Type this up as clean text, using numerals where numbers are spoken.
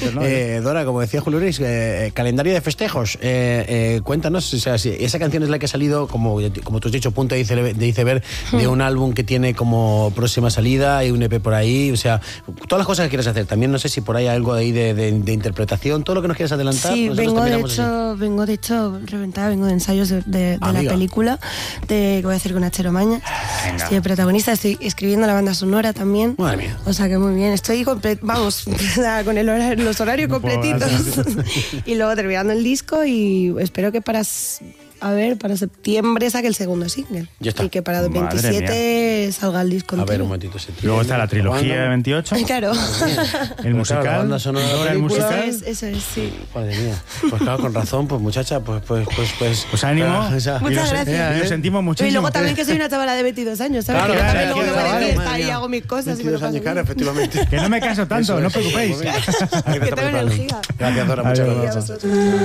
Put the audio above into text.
¿no? Dora, como decía Julio Luis, calendario de festejos. Cuéntanos, o sea, si esa canción es la que ha salido, como tú has dicho, punto de iceberg, de un álbum que tiene como próxima salida y un EP por ahí, o sea, todas las cosas que quieres hacer. También no sé si por ahí hay algo ahí de interpretación, todo lo que nos quieras adelantar. Sí, vengo de hecho reventada, vengo de ensayos de la película que voy a hacer con Achero Maña. Estoy de protagonista, estoy escribiendo la banda sonora también. Madre mía. O sea que muy bien, estoy con los horarios completitos. Y luego terminando el disco y espero que para septiembre saque el segundo single. Ya está. Y que para el 27 salga el disco entero. A ver, un momentito. Luego está la trilogía de 28. Claro. El musical. La banda sonora, el musical. Eso es, sí. Madre mía. Pues claro, con razón, pues muchacha, pues ánimo. Muchas gracias. Lo sentimos muchísimo. Y luego también que soy una chavala de 22 años, ¿sabes? Claro, que luego me voy de fiesta y hago mis cosas. 22 años, claro, efectivamente. Que no me caso tanto, no os preocupéis. Que tengo energía. Gracias, Dora, muchas gracias.